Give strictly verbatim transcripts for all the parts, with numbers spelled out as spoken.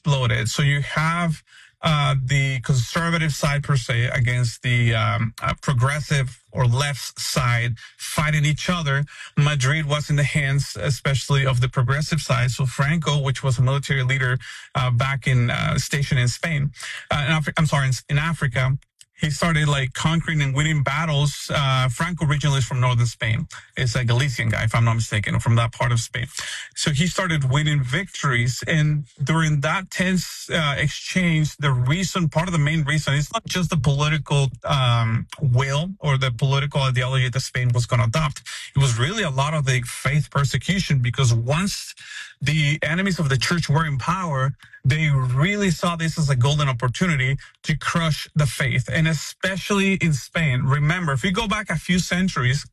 exploded. So you have uh, the conservative side per se against the um, uh, progressive or left side fighting each other. Madrid was in the hands, especially of the progressive side. So Franco, which was a military leader uh, back in uh, stationed in Spain, uh, in Afri- I'm sorry, in, in Africa. He started like conquering and winning battles. Uh, Franco originally is from northern Spain. It's a Galician guy, if I'm not mistaken, from that part of Spain. So he started winning victories. And during that tense uh, exchange, the reason, part of the main reason, it's not just the political um, will or the political ideology that Spain was going to adopt. It was really a lot of the faith persecution, because once the enemies of the church were in power, they really saw this as a golden opportunity to crush the faith. And especially in Spain, remember, if you go back a few centuries,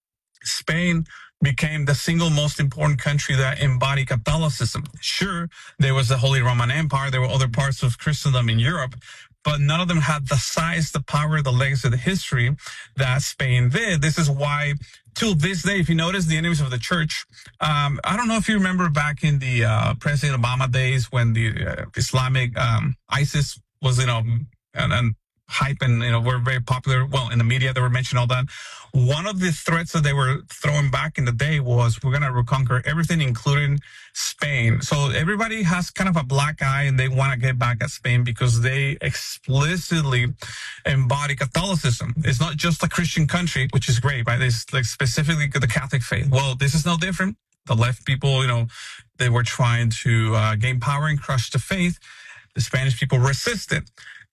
Spain became the single most important country that embodied Catholicism. Sure, there was the Holy Roman Empire, there were other parts of Christendom in Europe, but none of them had the size, the power, the legacy, the history that Spain did. This is why, till this day, if you notice the enemies of the church, um, I don't know if you remember back in the uh, President Obama days when the uh, Islamic um, ISIS was, you know, and, and hype and, you know, were very popular. Well, in the media, they were mentioning all that. One of the threats that they were throwing back in the day was, we're going to reconquer everything, including Spain. So everybody has kind of a black eye and they want to get back at Spain because they explicitly embody Catholicism. It's not just a Christian country, which is great, right? It's like specifically the Catholic faith. Well, this is no different. The left people, you know, they were trying to uh, gain power and crush the faith. The Spanish people resisted.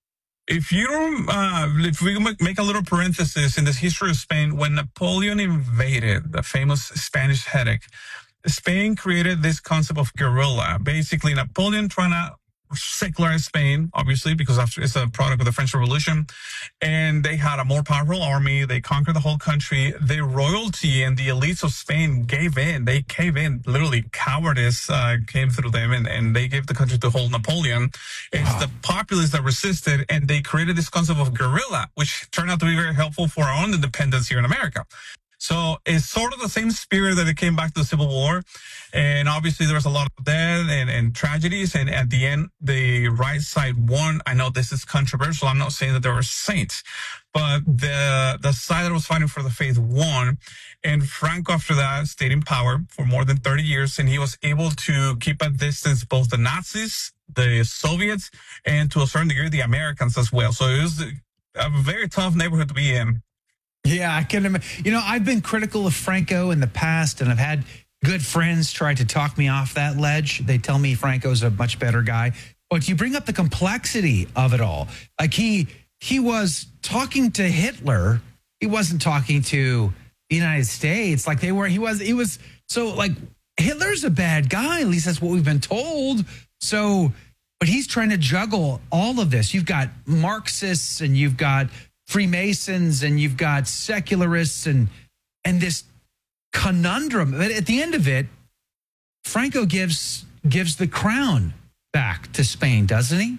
If you don't, uh, if we make a little parenthesis in this history of Spain, when Napoleon invaded, the famous Spanish headache, Spain created this concept of guerrilla. Basically, Napoleon trying to secularize Spain, obviously, because after it's a product of the French Revolution, and they had a more powerful army. They conquered the whole country. The royalty and the elites of Spain gave in. They cave in. Literally, cowardice uh, came through them, and, and they gave the country to whole Napoleon. It's wow. The populace that resisted, and they created this concept of guerrilla, which turned out to be very helpful for our own independence here in America. So it's sort of the same spirit that it came back to the Civil War. And obviously there was a lot of death and, and tragedies. And at the end, the right side won. I know this is controversial. I'm not saying that there were saints, but the, the side that was fighting for the faith won. And Franco, after that, stayed in power for more than thirty years. And he was able to keep at distance both the Nazis, the Soviets, and to a certain degree, the Americans as well. So it was a very tough neighborhood to be in. Yeah, I can imagine. You know, I've been critical of Franco in the past, and I've had good friends try to talk me off that ledge. They tell me Franco's a much better guy. But you bring up the complexity of it all. Like he he was talking to Hitler. He wasn't talking to the United States. Like they were. He was. He was. So like Hitler's a bad guy. At least that's what we've been told. So, but he's trying to juggle all of this. You've got Marxists and you've got Freemasons and you've got secularists and and this conundrum. But at the end of it, Franco gives gives the crown back to Spain, doesn't he?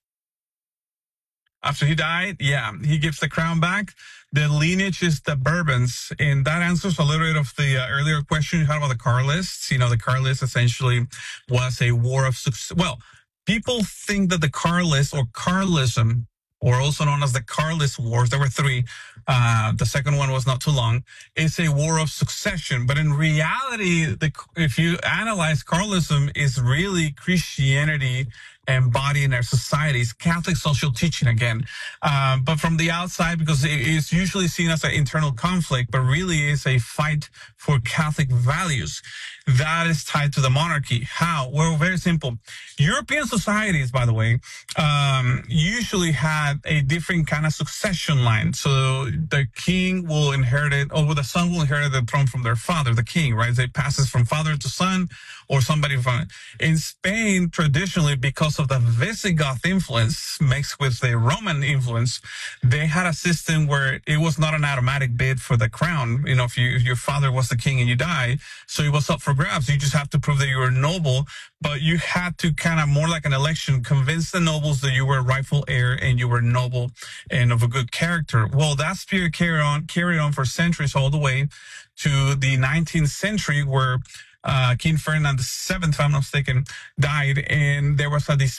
After he died, yeah, he gives the crown back. The lineage is the Bourbons, and that answers a little bit of the uh, earlier question you had about the Carlists. You know, the Carlists essentially was a war of success. Well, people think that the Carlists or Carlism, or also known as the Carlist Wars, there were three. Uh, the second one was not too long. It's a war of succession. But in reality, the, if you analyze Carlism, is really Christianity embodied in our societies, Catholic social teaching again. Uh, but from the outside, because it is usually seen as an internal conflict, but really is a fight for Catholic values. That is tied to the monarchy. How? Well, very simple. European societies, by the way, um, usually had a different kind of succession line. So the king will inherit it, or the son will inherit the throne from their father, the king, right? So it passes from father to son, or somebody from... In Spain, traditionally, because of the Visigoth influence mixed with the Roman influence, they had a system where it was not an automatic bid for the crown. You know, if, you, if your father was the king and you die, so it was up for grabs. You just have to prove that you were noble, but you had to kind of more like an election, convince the nobles that you were a rightful heir and you were noble and of a good character. Well, that spirit carried on, carried on for centuries, all the way to the nineteenth century, where uh, King Ferdinand the Seventh, if I'm not mistaken, died, and there was a